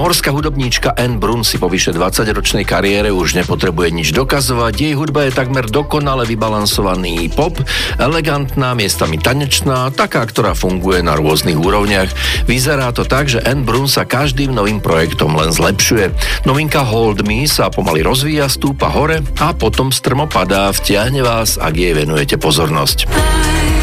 Norská hudobníčka Anne Brun si po vyše 20-ročnej kariére už nepotrebuje nič dokazovať. Jej hudba je takmer dokonale vybalansovaný pop, elegantná, miestami tanečná, taká, ktorá funguje na rôznych úrovniach. Vyzerá to tak, že Anne Brun sa každým novým projektom len zlepšuje. Novinka Hold Me sa pomaly rozvíja, stúpa hore a potom strmo padá. Vtiahne vás, ak jej venujete pozornosť.